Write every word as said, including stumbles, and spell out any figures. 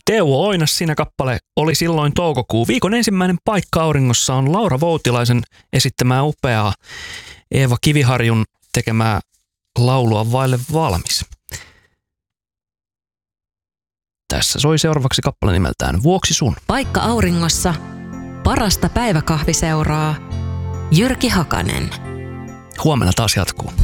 Teuvo Oinas, siinä kappale oli silloin toukokuu. Viikon ensimmäinen paikka auringossa on Laura Voutilaisen esittämää upeaa Eeva Kiviharjun tekemää laulua Vaille valmis. Tässä soi seuraavaksi kappale nimeltään Vuoksi sun. Paikka auringossa. Parasta päiväkahviseuraa. Jyrki Hakanen. Huomenna taas jatkuu.